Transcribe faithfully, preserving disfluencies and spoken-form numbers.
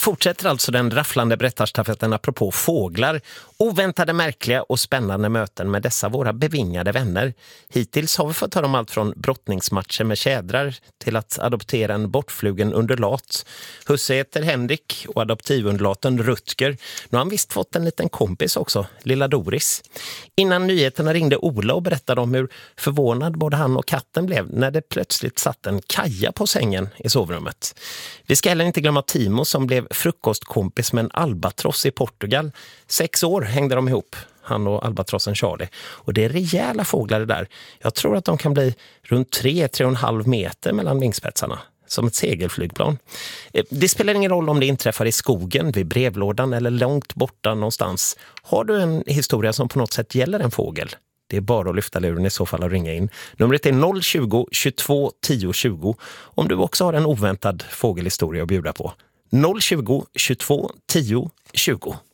fortsätter alltså den rafflande berättarstafetten apropå fåglar. Oväntade, märkliga och spännande möten med dessa våra bevingade vänner. Hittills har vi fått höra om allt från brottningsmatcher med tjädrar till att adoptera en bortflugen underlat. Husse heter Henrik och adoptivundlaten Rutger. Nu har han visst fått en liten kompis också, lilla Doris. Innan nyheterna ringde Ola och berättade om hur förvånad både han och katten blev när det plötsligt satt en kaja på sängen i sovrummet. Vi ska heller inte glömma Timo som blev frukostkompis med en albatross i Portugal. Sex år hängde de ihop, han och albatrossen Charlie. Och det är rejäla fåglar det där. Jag tror att de kan bli runt tre till tre och en halv meter mellan vingspetsarna. Som ett segelflygplan. Det spelar ingen roll om det inträffar i skogen, vid brevlådan eller långt borta någonstans. Har du en historia som på något sätt gäller en fågel? Det är bara att lyfta luren i så fall och ringa in. Numret är noll tjugo, tjugotvå, tio tjugo om du också har en oväntad fågelhistoria att bjuda på. noll tjugo, tjugotvå, tio tjugo.